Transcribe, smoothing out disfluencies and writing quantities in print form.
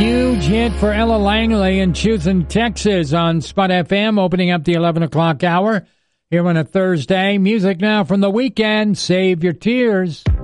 Huge hit for Ella Langley in Choosing Texas on Spot FM, opening up the 11 o'clock hour here on a Thursday. Music now from The Weeknd, Save Your Tears.